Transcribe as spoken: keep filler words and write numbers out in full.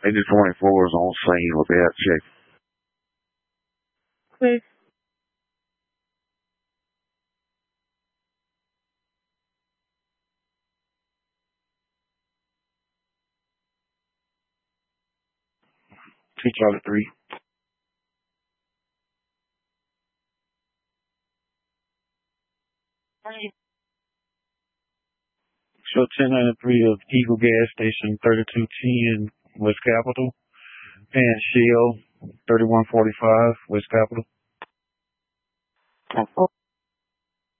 Agent twenty-four is on scene with that check. Okay. Two Charlie three. Show ten ninety-three of Eagle Gas Station, thirty-two ten West Capitol, and Shell, thirty-one forty-five West Capitol.